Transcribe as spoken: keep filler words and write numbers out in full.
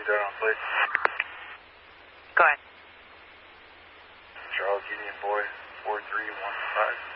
down on plate. Go ahead. Charles Union Boy, four three one five.